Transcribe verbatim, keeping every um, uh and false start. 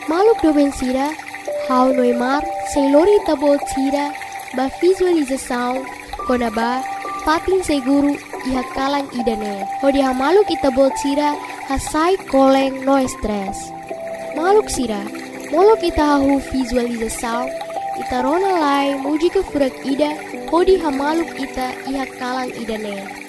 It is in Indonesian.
Maluk doben sira, hau noimar, seilori tabo sira, ba visualização, konaba, patin seguru, iha kalang idane. Hodi ha maluk itabo sira, hasai koleng no stress. Maluk sira, molok ita hahu visualização, ita rona lai muji ke furak ida, hodi ha maluk ita iha kalang idane.